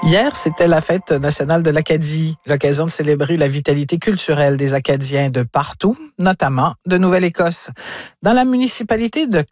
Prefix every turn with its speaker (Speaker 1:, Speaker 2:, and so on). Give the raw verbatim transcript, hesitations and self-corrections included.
Speaker 1: Hier, c'était la fête nationale de l'Acadie, l'occasion de célébrer la vitalité culturelle des Acadiens de partout, notamment de Nouvelle-Écosse. Dans la municipalité de